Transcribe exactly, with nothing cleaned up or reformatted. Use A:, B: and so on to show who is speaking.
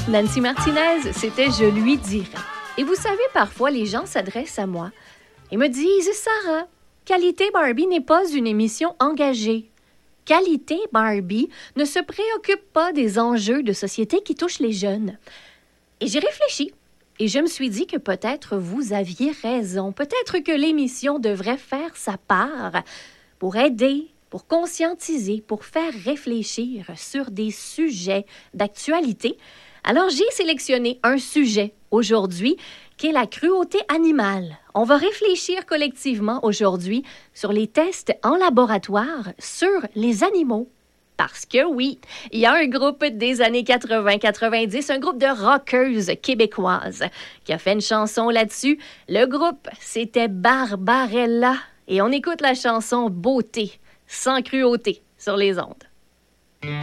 A: Nancy Martinez, c'était Je lui dirai. Et vous savez, parfois, les gens s'adressent à moi et me disent « Sarah, Qualité Barbie n'est pas une émission engagée. Qualité Barbie ne se préoccupe pas des enjeux de société qui touchent les jeunes. » Et j'ai réfléchi et je me suis dit que peut-être vous aviez raison. Peut-être que l'émission devrait faire sa part pour aider, pour conscientiser, pour faire réfléchir sur des sujets d'actualité. Alors, j'ai sélectionné un sujet aujourd'hui qui est la cruauté animale. On va réfléchir collectivement aujourd'hui sur les tests en laboratoire sur les animaux. Parce que oui, il y a un groupe des années quatre-vingts quatre-vingt-dix, un groupe de rockeuses québécoises qui a fait une chanson là-dessus. Le groupe, c'était Barbarella. Et on écoute la chanson « Beauté » sans cruauté sur les ondes.